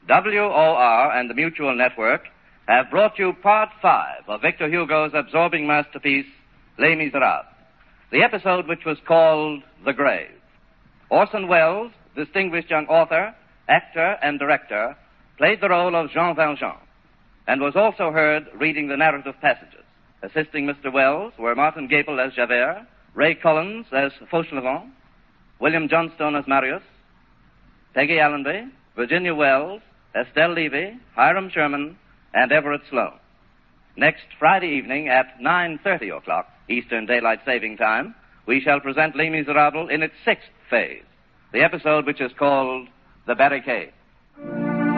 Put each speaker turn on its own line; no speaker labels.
WOR and the Mutual Network have brought you Part 5 of Victor Hugo's absorbing masterpiece, Les Miserables, the episode which was called The Grave. Orson Welles, distinguished young author, actor, and director, played the role of Jean Valjean, and was also heard reading the narrative passages. Assisting Mr. Welles were Martin Gable as Javert, Ray Collins as Fauchelevent, William Johnstone as Marius, Peggy Allenby, Virginia Wells, Estelle Levy, Hiram Sherman, and Everett Sloane. Next Friday evening at 9:30 o'clock, Eastern Daylight Saving Time, we shall present Les Miserables in its sixth phase, the episode which is called The Barricade.